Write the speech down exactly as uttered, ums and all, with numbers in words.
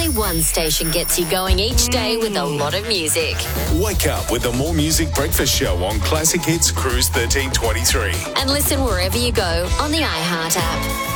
only one station gets you going each day with a lot of music. Wake up with the More Music Breakfast Show on Classic Hits Cruise thirteen twenty-three. And listen wherever you go on the iHeart app.